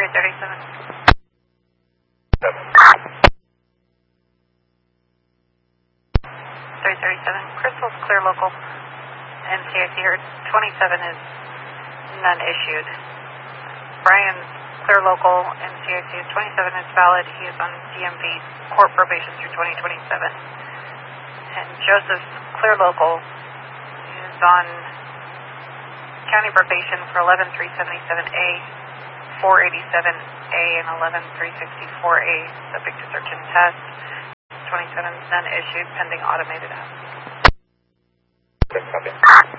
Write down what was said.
337. 337. Crystal's clear local. NCIC heard 27 is none issued. Brian's clear local. NCIC is 27 is valid. He is on DMV court probation through 2027. And Joseph's clear local is on county probation for 11377A, 487A, and 11364A, subject to search and test. 27 is none issued pending automated app. Okay, copy.